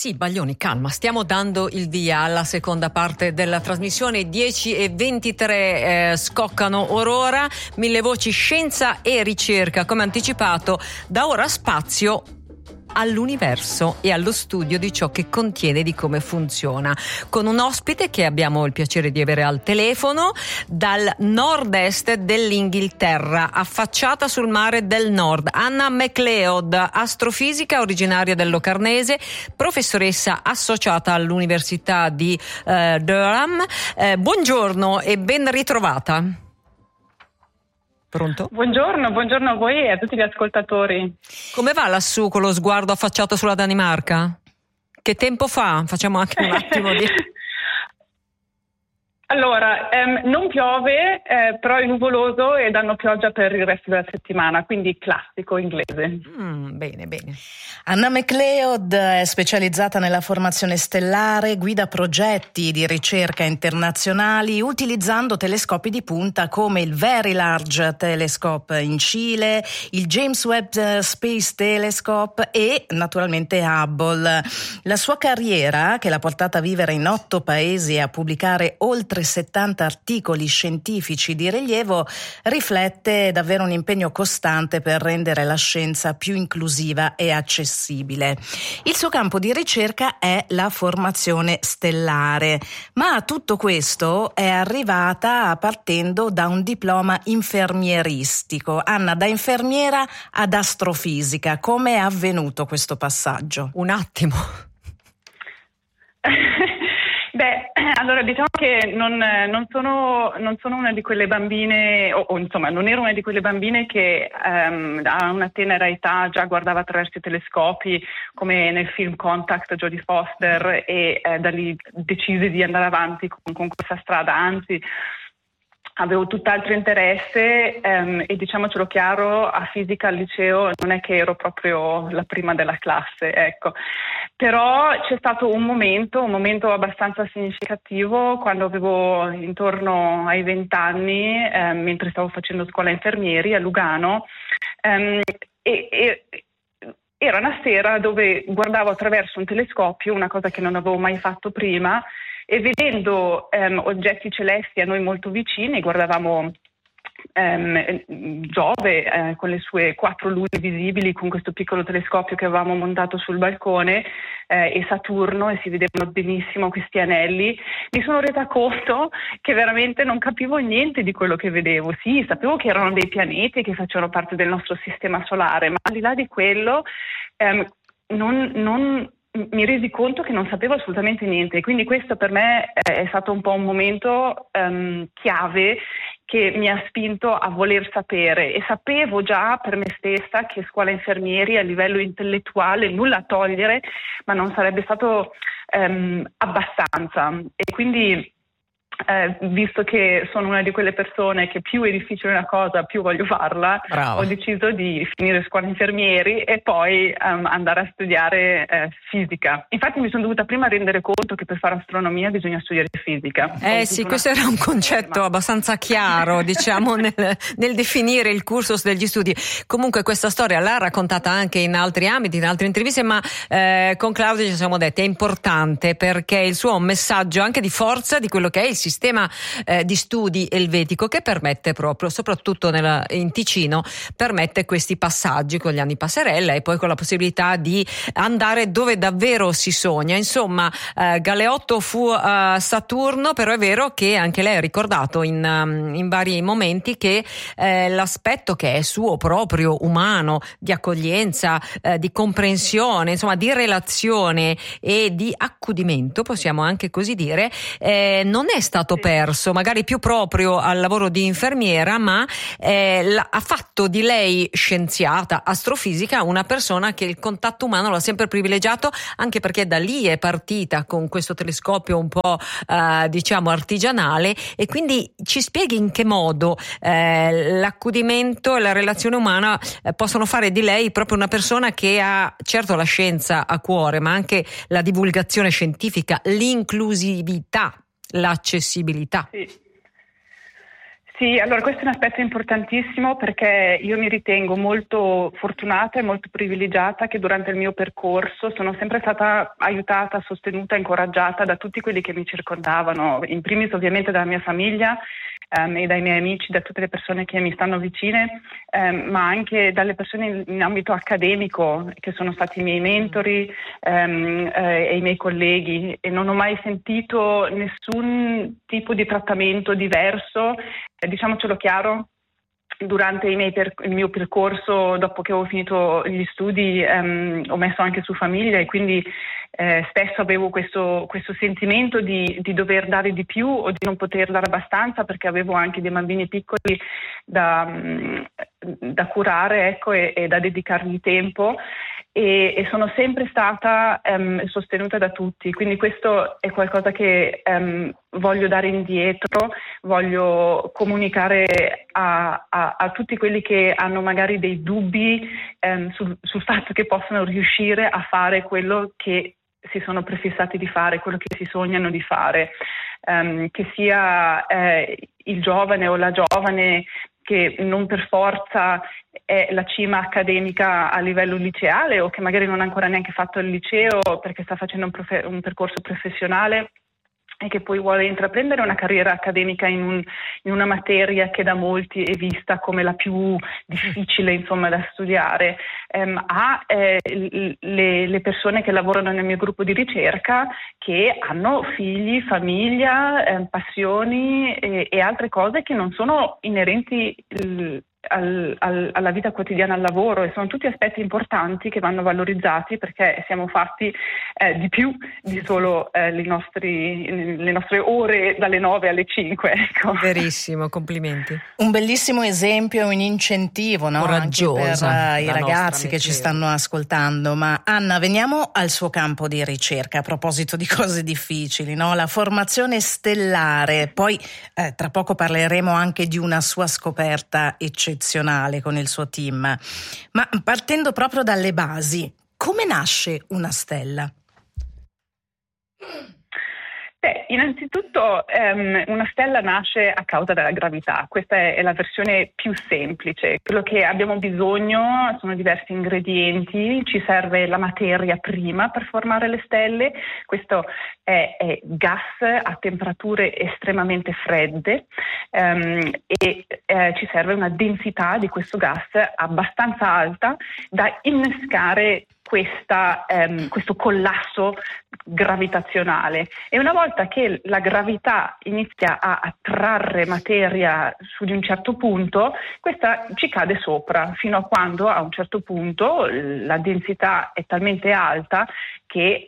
Sì, Baglioni, calma, stiamo dando il via alla seconda parte della trasmissione. 10:23 scoccano orora. Mille voci, scienza e ricerca, come anticipato. Da ora spazio all'universo e allo studio di ciò che contiene, di come funziona, con un ospite che abbiamo il piacere di avere al telefono dal nord-est dell'Inghilterra, affacciata sul mare del nord. Anna MacLeod, astrofisica originaria del Locarnese, professoressa associata all'Università di Durham. Buongiorno e ben ritrovata. Pronto? Buongiorno a voi e a tutti gli ascoltatori. Come va lassù con lo sguardo affacciato sulla Danimarca? Che tempo fa? Facciamo anche un attimo di... Allora, non piove, però è nuvoloso e danno pioggia per il resto della settimana, quindi classico inglese. Bene. Anna MacLeod è specializzata nella formazione stellare, guida progetti di ricerca internazionali utilizzando telescopi di punta come il Very Large Telescope in Cile, il James Webb Space Telescope e naturalmente Hubble. La sua carriera, che l'ha portata a vivere in 8 paesi e a pubblicare oltre 70 articoli scientifici di rilievo, riflette davvero un impegno costante per rendere la scienza più inclusiva e accessibile. Il suo campo di ricerca è la formazione stellare, ma a tutto questo è arrivata partendo da un diploma infermieristico. Anna, da infermiera ad astrofisica, come è avvenuto questo passaggio? Un attimo. Allora diciamo che non sono una di quelle bambine, o insomma non ero una di quelle bambine che a una tenera età già guardava attraverso i telescopi, come nel film Contact, Jodie Foster, e da lì decise di andare avanti con questa strada, anzi avevo tutt'altro interesse e diciamocelo chiaro, a fisica al liceo non è che ero proprio la prima della classe, ecco. Però c'è stato un momento abbastanza significativo quando avevo intorno ai 20 anni, mentre stavo facendo scuola infermieri a Lugano, e era una sera dove guardavo attraverso un telescopio, una cosa che non avevo mai fatto prima, e vedendo oggetti celesti a noi molto vicini, guardavamo Giove con le sue 4 lune visibili con questo piccolo telescopio che avevamo montato sul balcone, e Saturno, e si vedevano benissimo questi anelli. Mi sono resa conto che veramente non capivo niente di quello che vedevo. Sì, sapevo che erano dei pianeti che facevano parte del nostro sistema solare, ma al di là di quello mi resi conto che non sapevo assolutamente niente, quindi questo per me è stato un po' un momento chiave che mi ha spinto a voler sapere, e sapevo già per me stessa che scuola infermieri a livello intellettuale nulla a togliere, ma non sarebbe stato abbastanza, e quindi visto che sono una di quelle persone che più è difficile una cosa più voglio farla, Brava. Ho deciso di finire scuola infermieri e poi andare a studiare fisica. Infatti mi sono dovuta prima rendere conto che per fare astronomia bisogna studiare fisica. Sì, questo era un concetto abbastanza chiaro, diciamo, nel definire il cursus degli studi. Comunque questa storia l'ha raccontata anche in altri ambiti, in altre interviste, ma con Claudio ci siamo detti è importante perché il suo è un messaggio anche di forza di quello che è il sistema di studi elvetico, che permette proprio, soprattutto in Ticino, permette questi passaggi con gli anni passerella e poi con la possibilità di andare dove davvero si sogna. Insomma, Galeotto fu Saturno, però è vero che anche lei ha ricordato in vari momenti che l'aspetto che è suo proprio umano, di accoglienza, di comprensione, insomma di relazione e di accudimento, possiamo anche così dire, non è stato perso, magari più proprio al lavoro di infermiera, ma ha fatto di lei scienziata, astrofisica, una persona che il contatto umano l'ha sempre privilegiato, anche perché da lì è partita con questo telescopio un po' diciamo artigianale. E quindi ci spieghi in che modo l'accudimento e la relazione umana possono fare di lei proprio una persona che ha certo la scienza a cuore, ma anche la divulgazione scientifica, l'inclusività, l'accessibilità. Sì, allora questo è un aspetto importantissimo perché io mi ritengo molto fortunata e molto privilegiata che durante il mio percorso sono sempre stata aiutata, sostenuta, incoraggiata da tutti quelli che mi circondavano, in primis ovviamente dalla mia famiglia e dai miei amici, da tutte le persone che mi stanno vicine, ma anche dalle persone in ambito accademico che sono stati i miei mentori e i miei colleghi, e non ho mai sentito nessun tipo di trattamento diverso, diciamocelo chiaro. Durante il mio percorso, dopo che ho finito gli studi, ho messo anche su famiglia e quindi spesso avevo questo sentimento di dover dare di più o di non poter dare abbastanza, perché avevo anche dei bambini piccoli da curare, ecco, e da dedicargli tempo. E sono sempre stata sostenuta da tutti, quindi questo è qualcosa che voglio dare indietro, voglio comunicare a tutti quelli che hanno magari dei dubbi sul fatto che possano riuscire a fare quello che si sono prefissati di fare, quello che si sognano di fare, che sia il giovane o la giovane che non per forza è la cima accademica a livello liceale o che magari non ha ancora neanche fatto il liceo perché sta facendo un percorso professionale e che poi vuole intraprendere una carriera accademica in una materia che da molti è vista come la più difficile, insomma, da studiare, le persone che lavorano nel mio gruppo di ricerca che hanno figli, famiglia, passioni e altre cose che non sono inerenti alla vita quotidiana, al lavoro, e sono tutti aspetti importanti che vanno valorizzati perché siamo fatti di più di solo le nostre ore dalle 9 alle 5. Ecco. Verissimo, complimenti. Un bellissimo esempio, un incentivo, no? Anche per i ragazzi che ci stanno ascoltando. Ma Anna, veniamo al suo campo di ricerca a proposito di cose difficili, no? La formazione stellare, poi tra poco parleremo anche di una sua scoperta eccezionale con il suo team. Ma partendo proprio dalle basi, come nasce una stella? Innanzitutto una stella nasce a causa della gravità, questa è la versione più semplice. Quello che abbiamo bisogno sono diversi ingredienti, ci serve la materia prima per formare le stelle, questo è gas a temperature estremamente fredde e ci serve una densità di questo gas abbastanza alta da innescare questo collasso gravitazionale, e una volta che la gravità inizia a attrarre materia su di un certo punto, questa ci cade sopra fino a quando a un certo punto la densità è talmente alta che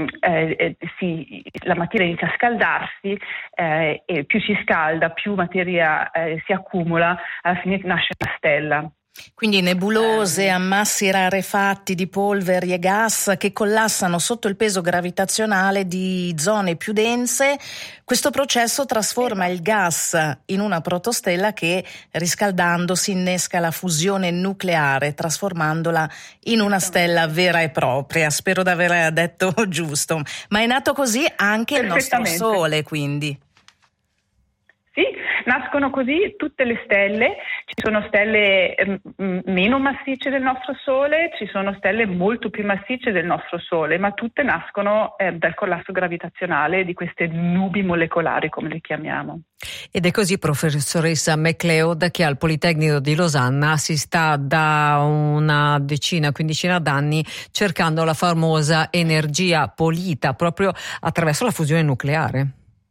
la materia inizia a scaldarsi e più si scalda, più materia si accumula, alla fine nasce una stella. Quindi nebulose, ammassi rarefatti di polveri e gas che collassano sotto il peso gravitazionale di zone più dense. Questo processo trasforma il gas in una protostella che, riscaldandosi, innesca la fusione nucleare, trasformandola in una stella vera e propria. Spero di aver detto giusto. Ma è nato così anche il nostro Sole, quindi. Sì, nascono così tutte le stelle, ci sono stelle meno massicce del nostro Sole, ci sono stelle molto più massicce del nostro Sole, ma tutte nascono dal collasso gravitazionale di queste nubi molecolari, come le chiamiamo. Ed è così, professoressa MacLeod, che al Politecnico di Losanna si sta da una quindicina d'anni cercando la famosa energia pulita proprio attraverso la fusione nucleare.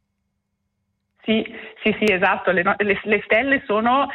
Sì, esatto. Le stelle sono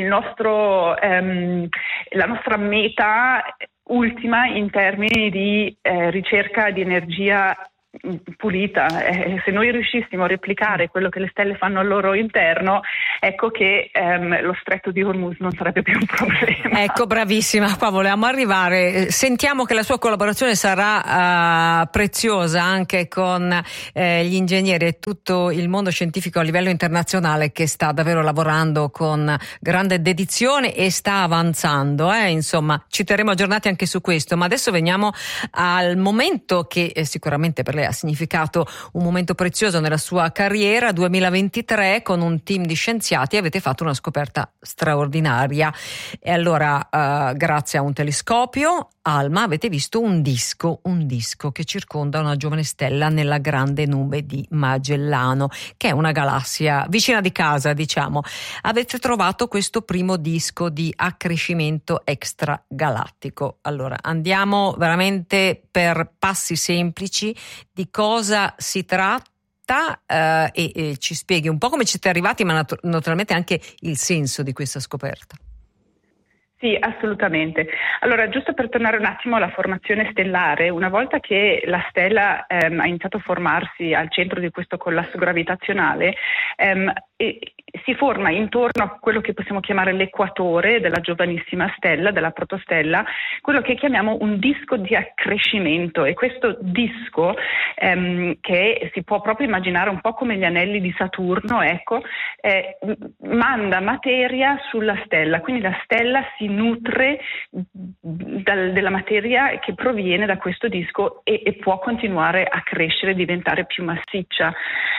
la nostra meta ultima in termini di ricerca di energia pulita. Se noi riuscissimo a replicare quello che le stelle fanno al loro interno, ecco che lo stretto di Hormuz non sarebbe più un problema. Ecco, bravissima, qua volevamo arrivare. Sentiamo che la sua collaborazione sarà preziosa anche con gli ingegneri e tutto il mondo scientifico a livello internazionale, che sta davvero lavorando con grande dedizione e sta avanzando. Insomma, ci terremo aggiornati anche su questo. Ma adesso veniamo al momento che sicuramente per lei ha significato un momento prezioso nella sua carriera. 2023, con un team di scienziati avete fatto una scoperta straordinaria, e allora grazie a un telescopio ALMA avete visto un disco che circonda una giovane stella nella grande nube di Magellano, che è una galassia vicina di casa, diciamo. Avete trovato questo primo disco di accrescimento extragalattico. Allora andiamo veramente per passi semplici. Di cosa si tratta? E ci spieghi un po' come ci siete arrivati, ma naturalmente anche il senso di questa scoperta. Sì, assolutamente. Allora, giusto per tornare un attimo alla formazione stellare, una volta che la stella ha iniziato a formarsi al centro di questo collasso gravitazionale, si forma intorno a quello che possiamo chiamare l'equatore della giovanissima stella, della protostella, quello che chiamiamo un disco di accrescimento, e questo disco, che si può proprio immaginare un po' come gli anelli di Saturno, ecco, manda materia sulla stella, quindi la stella si nutre della materia che proviene da questo disco e può continuare a crescere e diventare più massiccia.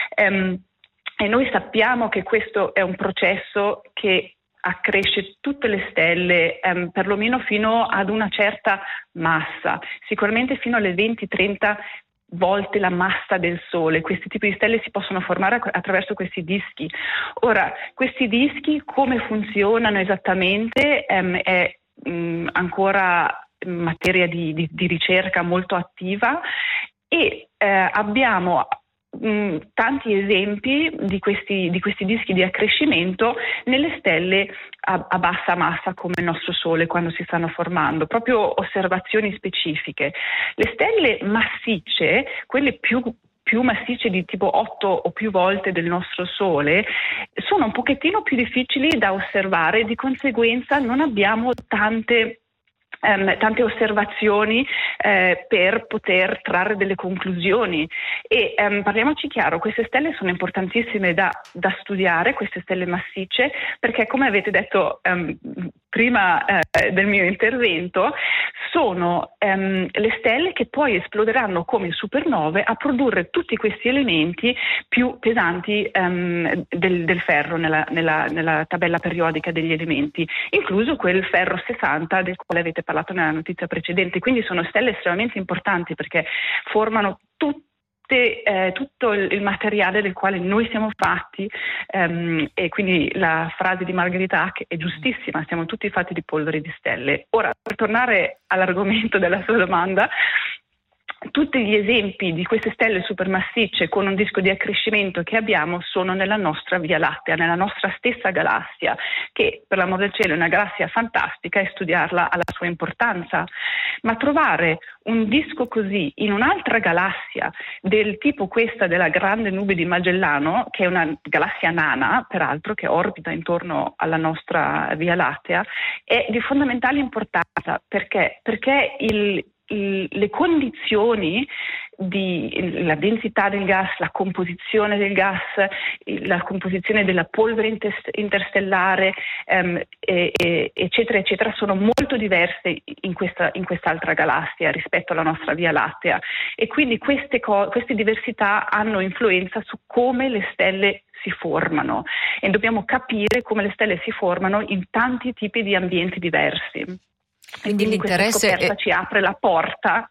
E noi sappiamo che questo è un processo che accresce tutte le stelle, perlomeno fino ad una certa massa, sicuramente fino alle 20-30 volte la massa del Sole. Questi tipi di stelle si possono formare attraverso questi dischi. Ora, questi dischi come funzionano esattamente è ancora materia di ricerca molto attiva, e abbiamo tanti esempi di questi dischi di accrescimento nelle stelle a bassa massa come il nostro Sole, quando si stanno formando, proprio osservazioni specifiche. Le stelle massicce, quelle più massicce di tipo 8 o più volte del nostro Sole, sono un pochettino più difficili da osservare, di conseguenza non abbiamo tante osservazioni per poter trarre delle conclusioni. E parliamoci chiaro, queste stelle sono importantissime da studiare, queste stelle massicce, perché, come avete detto prima del mio intervento, sono le stelle che poi esploderanno come supernove a produrre tutti questi elementi più pesanti del ferro nella tabella periodica degli elementi, incluso quel ferro 60 del quale avete parlato nella notizia precedente. Quindi sono stelle estremamente importanti perché formano tutto il materiale del quale noi siamo fatti, e quindi la frase di Margaret Hack è giustissima: siamo tutti fatti di polvere di stelle. Ora, per tornare all'argomento della sua domanda, tutti gli esempi di queste stelle supermassicce con un disco di accrescimento che abbiamo sono nella nostra Via Lattea, nella nostra stessa galassia, che per l'amor del cielo è una galassia fantastica e studiarla ha la sua importanza. Ma trovare un disco così in un'altra galassia del tipo questa della grande nube di Magellano, che è una galassia nana, peraltro, che orbita intorno alla nostra Via Lattea, è di fondamentale importanza. Perché le condizioni la densità del gas, la composizione del gas, la composizione della polvere interstellare, eccetera eccetera, sono molto diverse in quest'altra galassia rispetto alla nostra Via Lattea, e quindi queste diversità hanno influenza su come le stelle si formano, e dobbiamo capire come le stelle si formano in tanti tipi di ambienti diversi. Quindi l'interesse questa scoperta ci apre la porta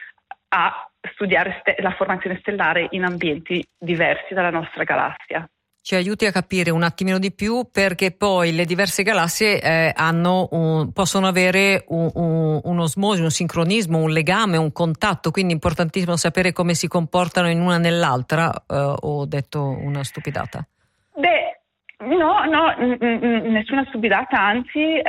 a studiare la formazione stellare in ambienti diversi dalla nostra galassia. Ci aiuti a capire un attimino di più, perché poi le diverse galassie possono avere un'osmosi, un sincronismo, un legame, un contatto, quindi è importantissimo sapere come si comportano in una nell'altra. Ho detto una stupidata? No, nessuna stupidata, anzi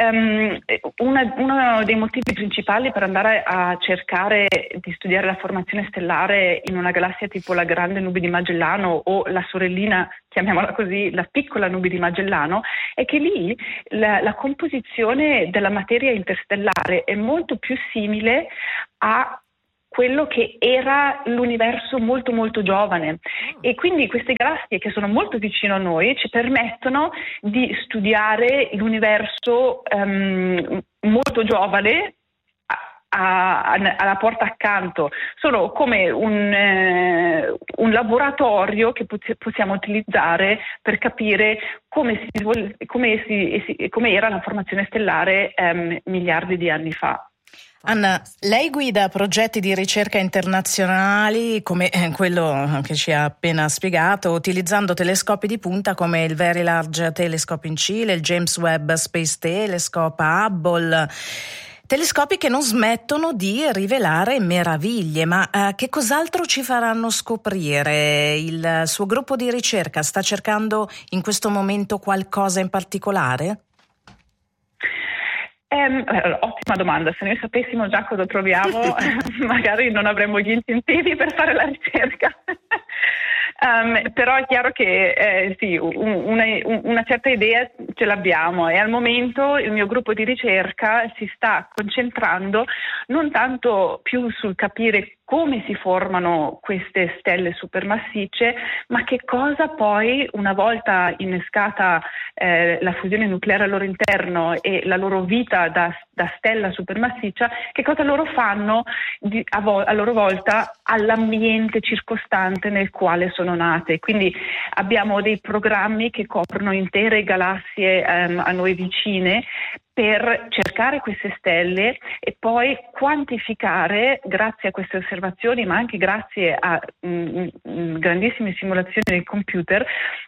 uno dei motivi principali per andare a cercare di studiare la formazione stellare in una galassia tipo la grande nube di Magellano o la sorellina, chiamiamola così, la piccola nube di Magellano, è che lì la composizione della materia interstellare è molto più simile a quello che era l'universo molto molto giovane, e quindi queste galassie che sono molto vicino a noi ci permettono di studiare l'universo molto giovane alla porta accanto, sono come un laboratorio che possiamo utilizzare per capire come era la formazione stellare miliardi di anni fa. Anna, lei guida progetti di ricerca internazionali come quello che ci ha appena spiegato, utilizzando telescopi di punta come il Very Large Telescope in Cile, il James Webb Space Telescope a Hubble. Telescopi che non smettono di rivelare meraviglie, ma che cos'altro ci faranno scoprire? Il suo gruppo di ricerca sta cercando in questo momento qualcosa in particolare? Ottima domanda, se noi sapessimo già cosa troviamo magari non avremmo gli incentivi per fare la ricerca. Però è chiaro che sì, una certa idea ce l'abbiamo, e al momento il mio gruppo di ricerca si sta concentrando non tanto più sul capire come si formano queste stelle supermassicce, ma che cosa poi, una volta innescata la fusione nucleare al loro interno e la loro vita da stella supermassiccia, che cosa loro fanno a loro volta all'ambiente circostante nel quale sono nate. Quindi abbiamo dei programmi che coprono intere galassie a noi vicine, per cercare queste stelle e poi quantificare, grazie a queste osservazioni, ma anche grazie a grandissime simulazioni del computer,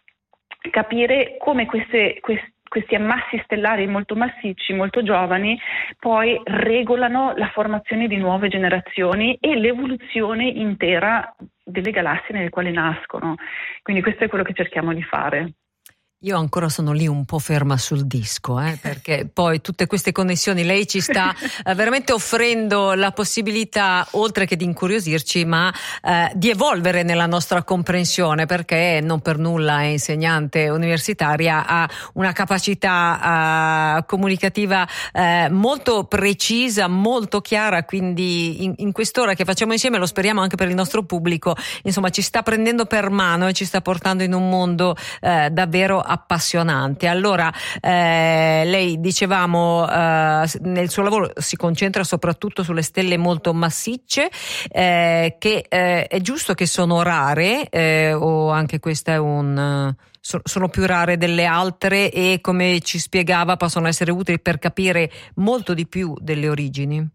capire come questi ammassi stellari molto massicci, molto giovani, poi regolano la formazione di nuove generazioni e l'evoluzione intera delle galassie nelle quali nascono. Quindi questo è quello che cerchiamo di fare. Io ancora sono lì un po' ferma sul disco, perché poi tutte queste connessioni, lei ci sta veramente offrendo la possibilità, oltre che di incuriosirci, ma di evolvere nella nostra comprensione, perché non per nulla è insegnante universitaria, ha una capacità comunicativa molto precisa, molto chiara, quindi in quest'ora che facciamo insieme, lo speriamo anche per il nostro pubblico, insomma ci sta prendendo per mano e ci sta portando in un mondo davvero appassionante. Allora, lei, dicevamo, nel suo lavoro si concentra soprattutto sulle stelle molto massicce, che è giusto che sono rare, o anche questa è sono più rare delle altre, e come ci spiegava possono essere utili per capire molto di più delle origini?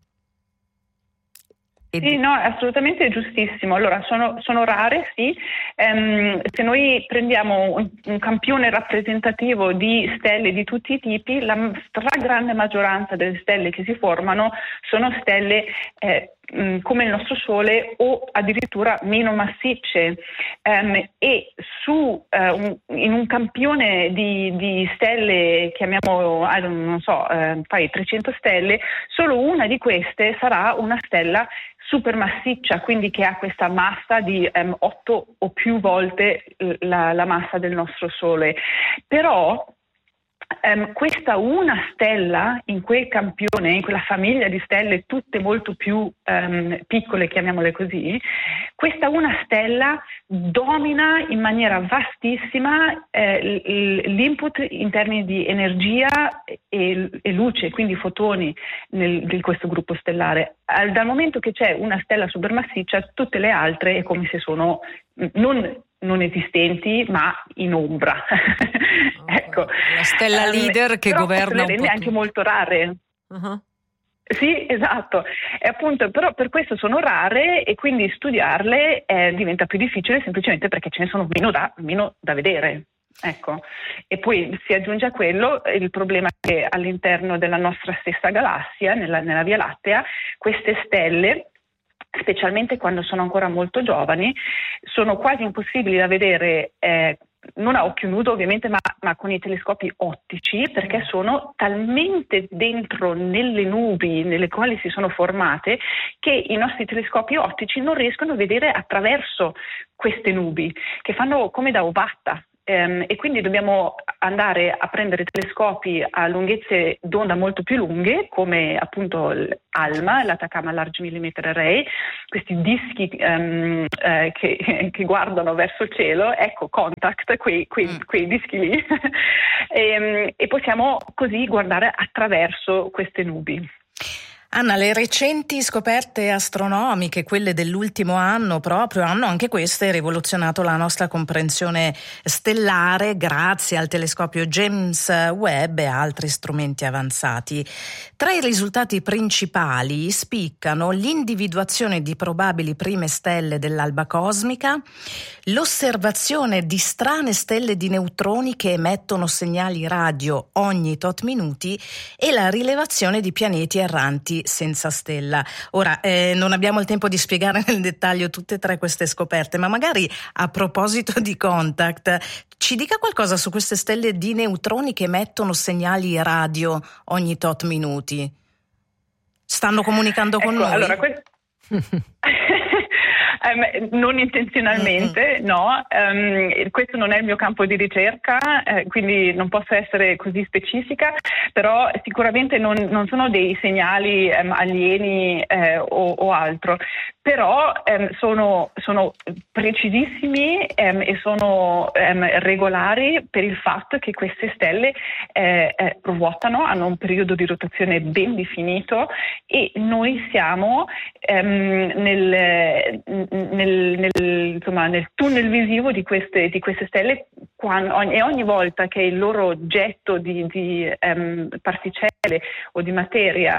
Sì, no, assolutamente giustissimo. Allora, sono rare, sì. Se noi prendiamo un campione rappresentativo di stelle di tutti i tipi, la stragrande maggioranza delle stelle che si formano sono stelle come il nostro Sole o addirittura meno massicce, e in un campione di stelle, chiamiamo, non so, fai 300 stelle, solo una di queste sarà una stella supermassiccia, quindi che ha questa massa di 8 o più volte la massa del nostro Sole. Però questa una stella in quel campione, in quella famiglia di stelle tutte molto più piccole, chiamiamole così, questa una stella domina in maniera vastissima l'input in termini di energia e luce, quindi fotoni di questo gruppo stellare. Dal momento che c'è una stella supermassiccia, tutte le altre è come se sono non esistenti, ma in ombra. Ecco. La stella leader che governa le rende anche molto rare. Uh-huh. Sì, esatto. E appunto, però per questo sono rare, e quindi studiarle diventa più difficile, semplicemente perché ce ne sono meno da vedere. Ecco. E poi si aggiunge a quello il problema che all'interno della nostra stessa galassia, nella Via Lattea, queste stelle, specialmente quando sono ancora molto giovani, sono quasi impossibili da vedere, non a occhio nudo ovviamente, ma con i telescopi ottici, perché sono talmente dentro nelle nubi nelle quali si sono formate che i nostri telescopi ottici non riescono a vedere attraverso queste nubi, che fanno come da ovatta. E quindi dobbiamo andare a prendere telescopi a lunghezze d'onda molto più lunghe, come appunto l'ALMA, l'Atacama Large Millimeter Array, questi dischi che guardano verso il cielo, ecco, contact, quei dischi lì, e possiamo così guardare attraverso queste nubi. Anna, le recenti scoperte astronomiche, quelle dell'ultimo anno proprio, hanno anche queste rivoluzionato la nostra comprensione stellare grazie al telescopio James Webb e altri strumenti avanzati. Tra i risultati principali spiccano l'individuazione di probabili prime stelle dell'alba cosmica, l'osservazione di strane stelle di neutroni che emettono segnali radio ogni tot minuti e la rilevazione di pianeti erranti senza stella. Ora, non abbiamo il tempo di spiegare nel dettaglio tutte e tre queste scoperte, ma magari a proposito di Contact, ci dica qualcosa su queste stelle di neutroni che emettono segnali radio ogni tot minuti. Stanno comunicando con noi? Allora, non intenzionalmente, no, questo non è il mio campo di ricerca, quindi non posso essere così specifica, però sicuramente non sono dei segnali alieni o altro, però sono precisissimi e sono regolari per il fatto che queste stelle ruotano, hanno un periodo di rotazione ben definito e noi siamo nel tunnel visivo di queste stelle e ogni volta che il loro getto di particelle o di materia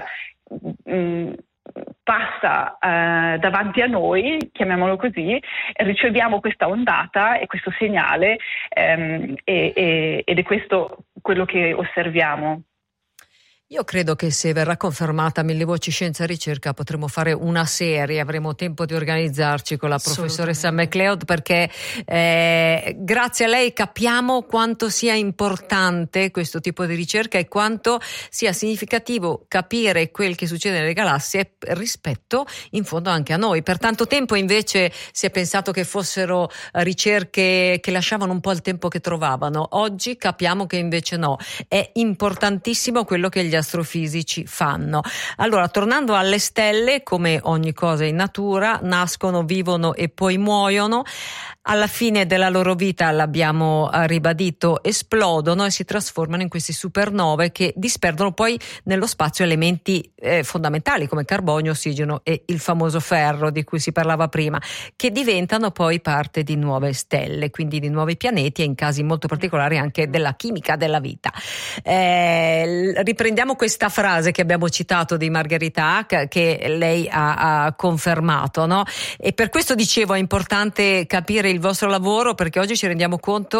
passa davanti a noi, chiamiamolo così, riceviamo questa ondata e questo segnale ed è questo quello che osserviamo. Io credo che se verrà confermata Mille Voci Scienza e Ricerca potremo fare una serie, avremo tempo di organizzarci con la professoressa MacLeod, perché grazie a lei capiamo quanto sia importante questo tipo di ricerca e quanto sia significativo capire quel che succede nelle galassie rispetto in fondo anche a noi. Per tanto tempo invece si è pensato che fossero ricerche che lasciavano un po' il tempo che trovavano. Oggi capiamo che invece no, è importantissimo quello che gli astrofisici fanno. Allora, tornando alle stelle, come ogni cosa in natura, nascono, vivono e poi muoiono. Alla fine della loro vita, l'abbiamo ribadito, esplodono e si trasformano in questi supernove che disperdono poi nello spazio elementi fondamentali come carbonio, ossigeno e il famoso ferro di cui si parlava prima, che diventano poi parte di nuove stelle, quindi di nuovi pianeti e in casi molto particolari anche della chimica della vita. Riprendiamo questa frase che abbiamo citato di Margherita Hack, che lei ha confermato, no? E per questo dicevo è importante capire il vostro lavoro, perché oggi ci rendiamo conto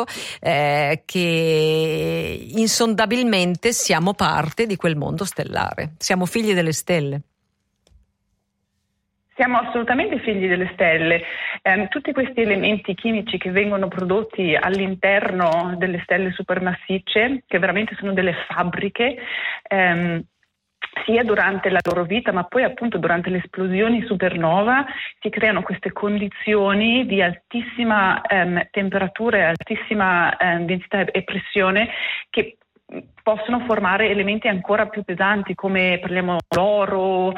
che insondabilmente siamo parte di quel mondo stellare, siamo figli delle stelle. Siamo assolutamente figli delle stelle. Tutti questi elementi chimici che vengono prodotti all'interno delle stelle supermassicce, che veramente sono delle fabbriche, sia durante la loro vita, ma poi appunto durante le esplosioni supernova si creano queste condizioni di altissima temperatura e altissima densità e pressione che possono formare elementi ancora più pesanti, come parliamo l'oro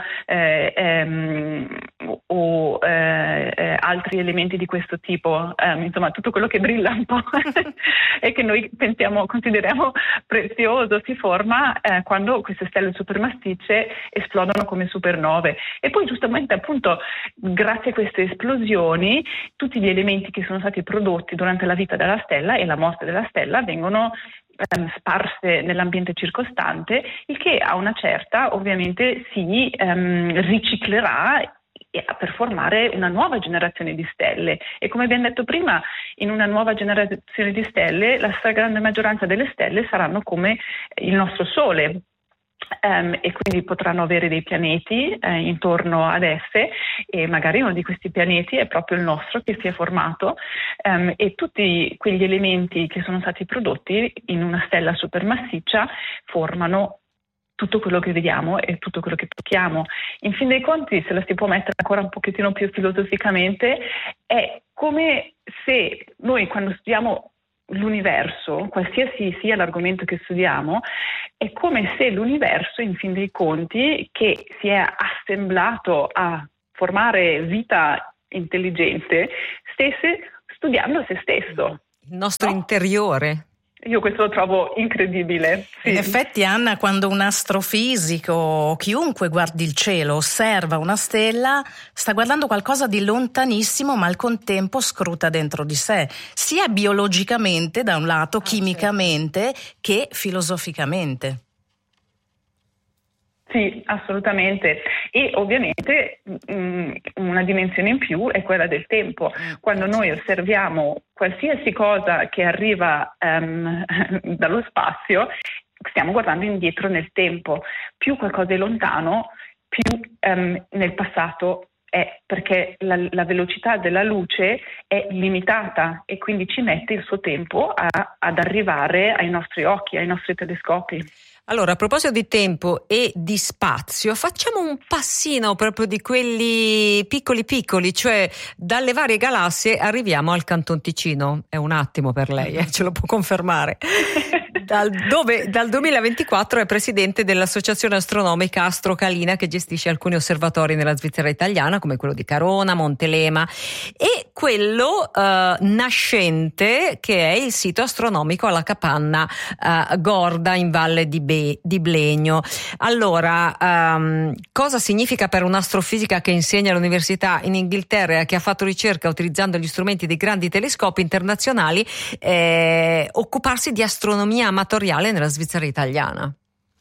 o altri elementi di questo tipo, insomma tutto quello che brilla un po' e che noi consideriamo prezioso si forma quando queste stelle supermassicce esplodono come supernove. E poi giustamente appunto grazie a queste esplosioni tutti gli elementi che sono stati prodotti durante la vita della stella e la morte della stella vengono sparse nell'ambiente circostante, il che a una certa ovviamente si riciclerà per formare una nuova generazione di stelle. E come abbiamo detto prima, in una nuova generazione di stelle la stragrande maggioranza delle stelle saranno come il nostro Sole. E quindi potranno avere dei pianeti intorno ad esse e magari uno di questi pianeti è proprio il nostro che si è formato e tutti quegli elementi che sono stati prodotti in una stella supermassiccia formano tutto quello che vediamo e tutto quello che tocchiamo. In fin dei conti, se la si può mettere ancora un pochettino più filosoficamente, è come se noi quando studiamo l'universo, qualsiasi sia l'argomento che studiamo, è come se l'universo, in fin dei conti, che si è assemblato a formare vita intelligente, stesse studiando se stesso. Il nostro interiore. Io questo lo trovo incredibile. Sì. In effetti, Anna, quando un astrofisico o chiunque guardi il cielo, osserva una stella, sta guardando qualcosa di lontanissimo, ma al contempo scruta dentro di sé, sia biologicamente da un lato, chimicamente, che filosoficamente. Sì, assolutamente. E ovviamente una dimensione in più è quella del tempo. Quando noi osserviamo qualsiasi cosa che arriva dallo spazio, stiamo guardando indietro nel tempo. Più qualcosa è lontano, più nel passato è, perché la velocità della luce è limitata e quindi ci mette il suo tempo ad arrivare ai nostri occhi, ai nostri telescopi. Allora, a proposito di tempo e di spazio, facciamo un passino proprio di quelli piccoli, cioè dalle varie galassie arriviamo al Canton Ticino. È un attimo per lei, ce lo può confermare. Dove dal 2024 è presidente dell'Associazione Astronomica Astrocalina, che gestisce alcuni osservatori nella Svizzera italiana, come quello di Carona, Montelema, e quello nascente, che è il sito astronomico alla Capanna Gorda in Valle di Blegno. Allora, cosa significa per un'astrofisica che insegna all'università in Inghilterra e che ha fatto ricerca utilizzando gli strumenti dei grandi telescopi internazionali occuparsi di astronomia amatoriale nella Svizzera italiana?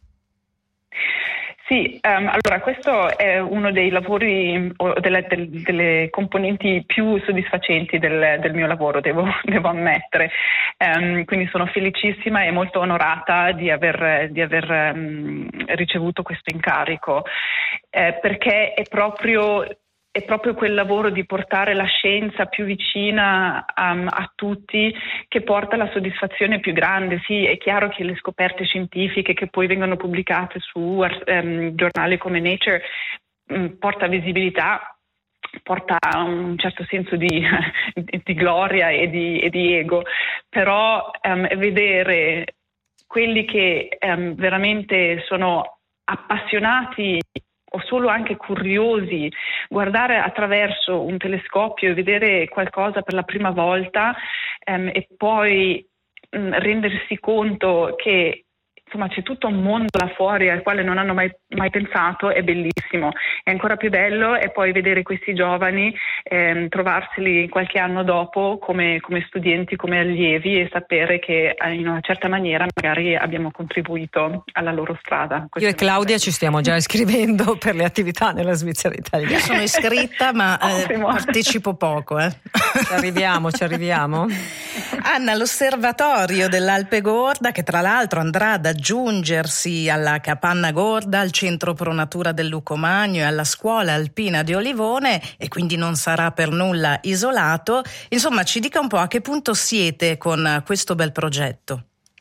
Sì, allora questo è uno dei lavori o delle componenti più soddisfacenti del mio lavoro, devo ammettere. Quindi sono felicissima e molto onorata di aver ricevuto questo incarico, perché è proprio quel lavoro di portare la scienza più vicina a tutti che porta la soddisfazione più grande. Sì, è chiaro che le scoperte scientifiche che poi vengono pubblicate su giornali come Nature porta visibilità, porta un certo senso di gloria e di ego, però vedere quelli che veramente sono appassionati o solo anche curiosi, guardare attraverso un telescopio e vedere qualcosa per la prima volta e poi rendersi conto che insomma c'è tutto un mondo là fuori al quale non hanno mai pensato, è bellissimo. È ancora più bello e poi vedere questi giovani trovarseli qualche anno dopo come studenti, come allievi, e sapere che in una certa maniera magari abbiamo contribuito alla loro strada. Io e Claudia ci stiamo già iscrivendo per le attività nella Svizzera italiana. Io sono iscritta ma partecipo poco. Ci arriviamo. Anna, l'osservatorio dell'Alpe Gorda, che tra l'altro andrà ad aggiungersi alla Capanna Gorda, al Centro Pro Natura del Lucomagno e alla Scuola Alpina di Olivone, e quindi non sarà per nulla isolato. Insomma, ci dica un po' a che punto siete con questo bel progetto.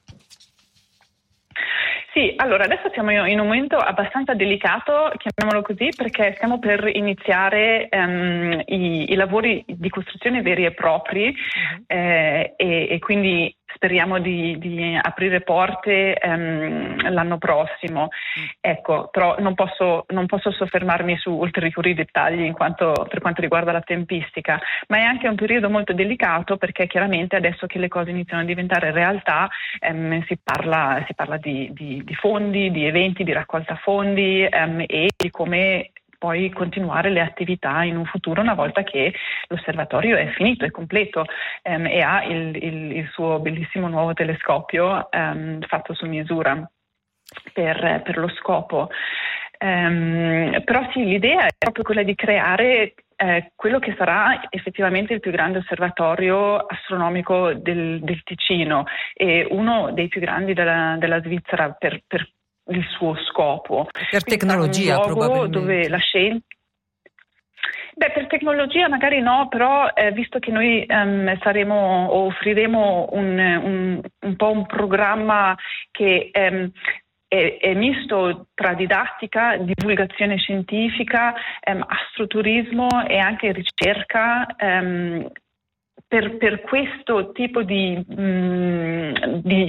Sì, allora adesso siamo in un momento abbastanza delicato, chiamiamolo così, perché stiamo per iniziare i lavori di costruzione veri e propri e quindi speriamo di aprire porte l'anno prossimo. Ecco, però non posso soffermarmi su ulteriori dettagli per quanto riguarda la tempistica, ma è anche un periodo molto delicato, perché chiaramente adesso che le cose iniziano a diventare realtà si parla di fondi, di eventi, di raccolta fondi e di come poi continuare le attività in un futuro una volta che l'osservatorio è finito, è completo e ha il suo bellissimo nuovo telescopio fatto su misura per lo scopo. Però sì, l'idea è proprio quella di creare quello che sarà effettivamente il più grande osservatorio astronomico del Ticino e uno dei più grandi della Svizzera per il suo scopo. Per tecnologia, probabilmente. Dove la scienza... per tecnologia magari no, però visto che noi offriremo un po' un programma che è misto tra didattica, divulgazione scientifica, astroturismo e anche ricerca, per questo tipo di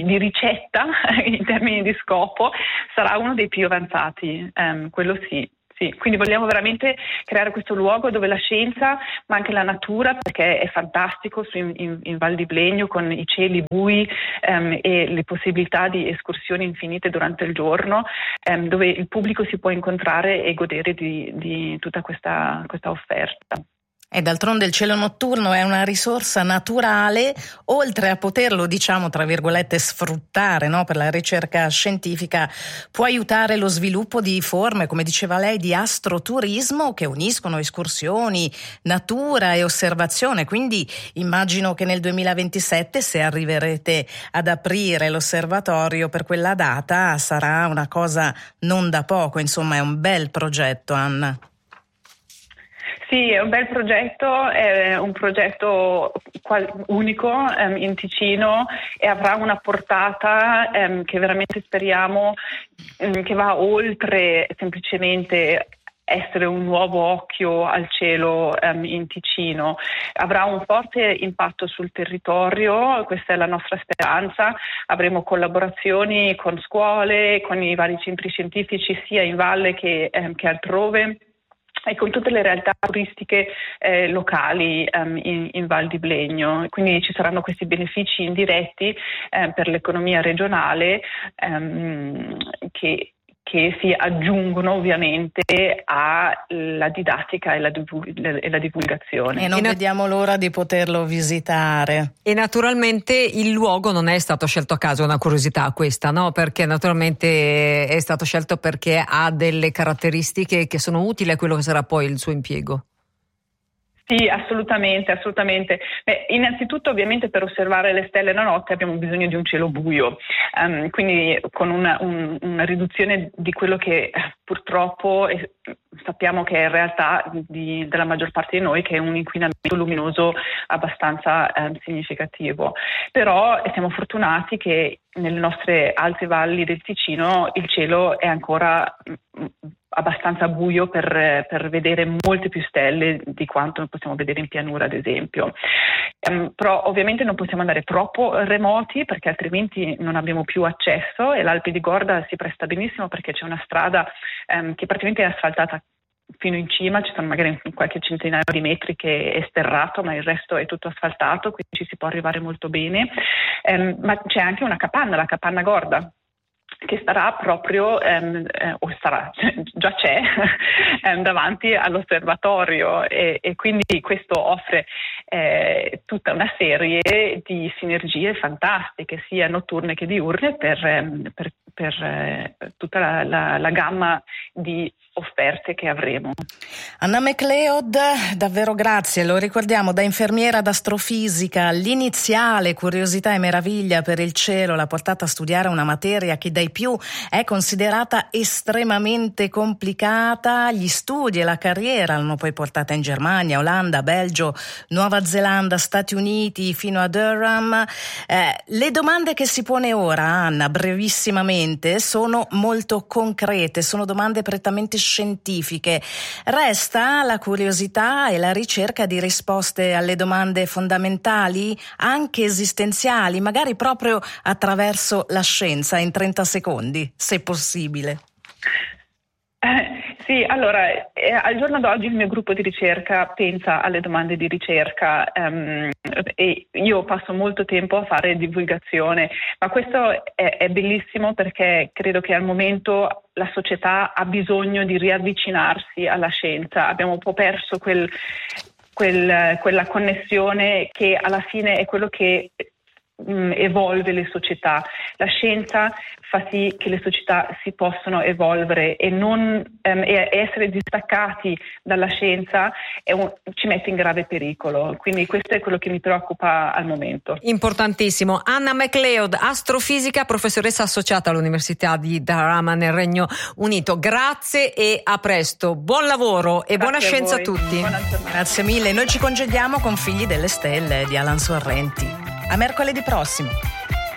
ricetta in termini di scopo sarà uno dei più avanzati, quello sì. Sì, quindi vogliamo veramente creare questo luogo dove la scienza, ma anche la natura, perché è fantastico in Val di Blegno con i cieli bui e le possibilità di escursioni infinite durante il giorno, dove il pubblico si può incontrare e godere di tutta questa offerta. E d'altronde il cielo notturno è una risorsa naturale, oltre a poterlo, diciamo, tra virgolette, sfruttare, no, per la ricerca scientifica, può aiutare lo sviluppo di forme, come diceva lei, di astroturismo che uniscono escursioni, natura e osservazione. Quindi immagino che nel 2027, se arriverete ad aprire l'osservatorio per quella data, sarà una cosa non da poco, insomma è un bel progetto, Anna. Sì, è un bel progetto, è un progetto unico in Ticino e avrà una portata che veramente speriamo che va oltre semplicemente essere un nuovo occhio al cielo in Ticino. Avrà un forte impatto sul territorio, questa è la nostra speranza. Avremo collaborazioni con scuole, con i vari centri scientifici sia in valle che altrove, e con tutte le realtà turistiche locali in Val di Blegno. Quindi ci saranno questi benefici indiretti per l'economia regionale che si aggiungono ovviamente alla didattica e la divulgazione. E non vediamo l'ora di poterlo visitare. E naturalmente il luogo non è stato scelto a caso, è una curiosità questa, no? Perché naturalmente è stato scelto perché ha delle caratteristiche che sono utili a quello che sarà poi il suo impiego. Sì, assolutamente. Beh, innanzitutto ovviamente per osservare le stelle la notte abbiamo bisogno di un cielo buio, quindi con una riduzione di quello che purtroppo sappiamo che è in realtà della maggior parte di noi, che è un inquinamento luminoso abbastanza significativo. Però siamo fortunati che nelle nostre alte valli del Ticino il cielo è ancora abbastanza buio per vedere molte più stelle di quanto possiamo vedere in pianura, ad esempio. Però ovviamente non possiamo andare troppo remoti perché altrimenti non abbiamo più accesso, e l'Alpe di Gorda si presta benissimo perché c'è una strada che praticamente è asfaltata fino in cima, ci sono magari qualche centinaio di metri che è sterrato, ma il resto è tutto asfaltato, quindi ci si può arrivare molto bene. Ma c'è anche una capanna, la Capanna Gorda, che starà proprio, o sarà, già c'è, davanti all'osservatorio, e quindi questo offre tutta una serie di sinergie fantastiche, sia notturne che diurne, per tutta la gamma di offerte che avremo. Anna McLeod, davvero grazie. Lo ricordiamo, da infermiera ad astrofisica, l'iniziale curiosità e meraviglia per il cielo l'ha portata a studiare una materia che dai più è considerata estremamente complicata. Gli studi e la carriera l'hanno poi portata in Germania, Olanda, Belgio, Nuova Zelanda, Stati Uniti, fino a Durham. Le domande che si pone ora, Anna, brevissimamente, sono molto concrete, sono domande prettamente scientifiche. Resta la curiosità e la ricerca di risposte alle domande fondamentali, anche esistenziali, magari proprio attraverso la scienza, in 30 secondi, se possibile. Sì, allora, al giorno d'oggi il mio gruppo di ricerca pensa alle domande di ricerca e io passo molto tempo a fare divulgazione, ma questo è bellissimo perché credo che al momento la società ha bisogno di riavvicinarsi alla scienza. Abbiamo un po' perso quella connessione che alla fine è quello che evolve le società. La scienza fa sì che le società si possano evolvere e non essere distaccati dalla scienza ci mette in grave pericolo. Quindi questo è quello che mi preoccupa al momento. Importantissimo. Anna McLeod, astrofisica, professoressa associata all'Università di Durham nel Regno Unito. Grazie e a presto. Buon lavoro e buona scienza a tutti. Grazie mille. Noi ci congediamo con Figli delle Stelle di Alan Sorrenti. A mercoledì prossimo.